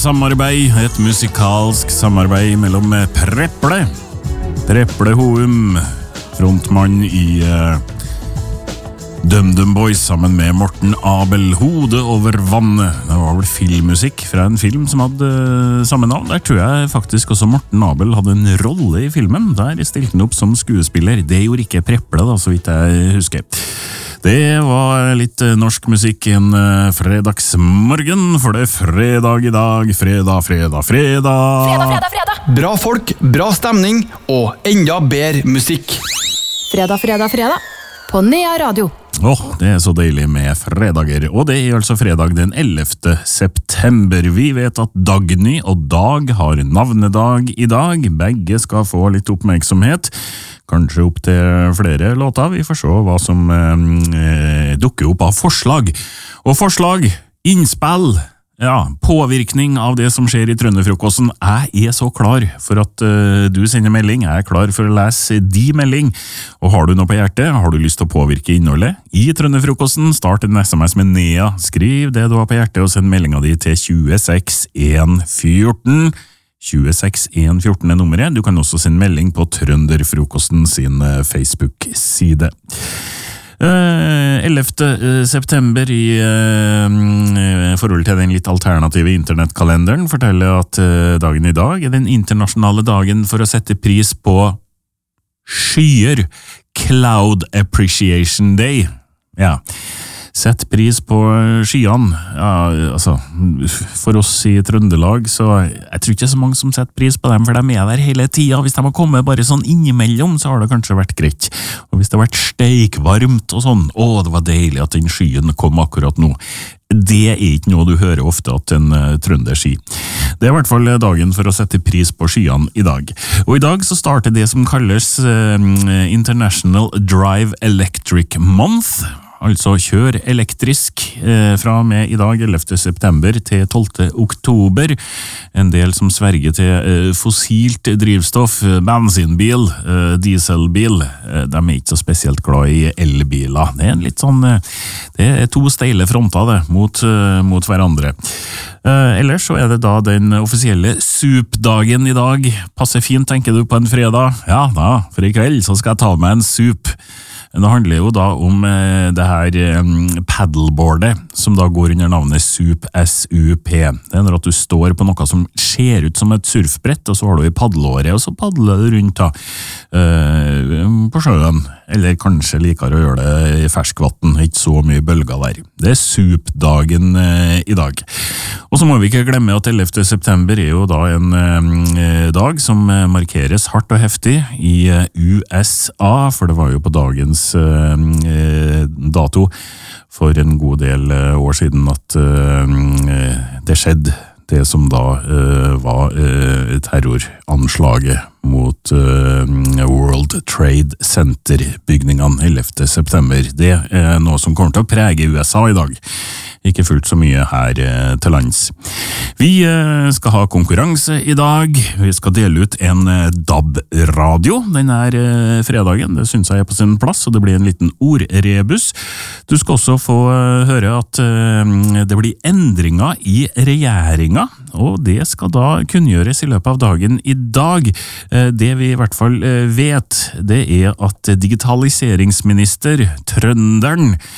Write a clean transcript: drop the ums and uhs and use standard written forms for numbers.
samarbeid, et musikalsk samarbeid mellom Preple Houm, frontmann i DumDum Boys sammen med Morten Abel, Hode over vannet. Det var vel filmmusikk fra en film som hadde samme navn. Der tror jeg faktisk også Morten Abel hadde en rolle i filmen. Der stilte han opp som skuespiller. Det gjorde ikke Preple da, så vidt jeg husker. Det var litt norsk musikk en fredagsmorgen, for det fredag i dag. Fredag. Bra folk, bra stemning og enda bedre musikk. Fredag. På Nea Radio. Det så deilig med fredager, og det altså fredag den 11. september. Vi vet at Dagny og Dag har navnedag i dag. Begge skal få litt oppmerksomhet. Kanskje opp til flere låter. Vi får se hva som dukker opp av forslag. Og forslag, innspill, påvirkning av det som skjer i Trønderfrokosten. Jeg så klar for at du sender melding. Jeg klar for å lese de melding. Og har du noe på hjertet? Har du lyst til å påvirke innholdet i Trønderfrokosten? Start en SMS med Nea. Skriv det du har på hjertet og send meldinga di til 26114. 26114 er nummeret. Du kan også sende melding på Trønderfrokosten sin Facebook-side. 11. september i forhold til den litt alternative internettkalenderen forteller at dagen i dag er den internasjonale dagen for å sette pris på skyer. Cloud Appreciation Day. Sett pris på skyene. For oss i Trøndelag, så jeg tror ikke så mange som setter pris på dem, for de er der hele tida. Hvis de har kommet bare sånn innimellom, så har det kanskje vært greit. Og hvis det har vært steikvarmt og sånn, det var deilig at den skyen kom akkurat nå. Det er ikke noe du hører ofte at en trønder sier. Det er i hvert fall dagen for å sette pris på skyene i dag. Og i dag så starter det som kalles International Drive Electric Month. Altså kjør elektrisk fra med i dag 11. september til 12. oktober. En del som sverger til fossilt drivstoff, bensinbil, dieselbil. De er ikke så spesielt glad i elbiler. Det er litt sånn, det er to steile fronter det, mot hverandre. Ellers så er det da den offisielle SUP-dagen i dag. Passer fint, tenker du, på en fredag? Ja da, for i kveld så skal jeg ta med en SUP. Det handler jo da om det her paddleboardet, som da går under navnet SUP, SUP. Det er når at du står på noe som ser ut som et surfbrett, og så har du i paddelåret, og så paddler du rundt da, på sjøen. Eller kanskje likere å gjøre det i ferskvatten, ikke så mye bølger der. Det er SUP-dagen i dag. Og så må vi ikke glemme at 11. september er jo da en dag som markeres hardt og heftig i USA, for det var jo på dagens dato for en god del år siden at det skjedde, det som da var terroranslaget mot World Trade Center-bygningene 11. september. Det er noe som kommer til å prege USA i dag. Ikke fullt så mye her til lands. Vi skal ha konkurranse i dag. Vi skal dele ut en DAB-radio denne fredagen. Det synes jeg er på sin plass, og det blir en liten ordrebus. Du skal også få høre at det blir endringer i regjeringa, og det skal da kunngjøres i løpet av dagen i dag. Det vi i hvert fall vet, det er at digitaliseringsminister, trønderen,